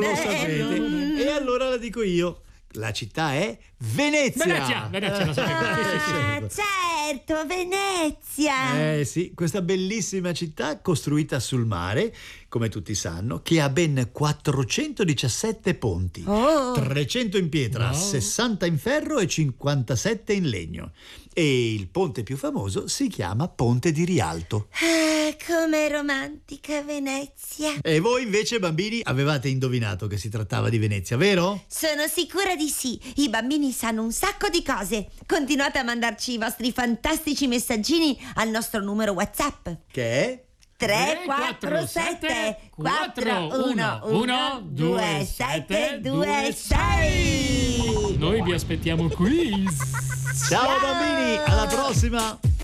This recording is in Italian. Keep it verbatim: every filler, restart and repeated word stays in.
Lo sapete. E allora la dico io. La città è Venezia. Venezia, Venezia, lo sapevo. Ah, certo, Venezia. Eh sì, questa bellissima città costruita sul mare, come tutti sanno, che ha ben quattrocentodiciassette ponti, Oh. trecento in pietra, Wow. sessanta in ferro e cinquantasette in legno. E il ponte più famoso si chiama Ponte di Rialto. Ah, com'è romantica Venezia. E voi invece, bambini, avevate indovinato che si trattava di Venezia, vero? Sono sicura di sì. I bambini sanno un sacco di cose. Continuate a mandarci i vostri fantastici messaggini al nostro numero WhatsApp. Che è? tre quattro sette quattro uno uno due sette due sei. Noi vi aspettiamo qui. Ciao bambini, alla prossima!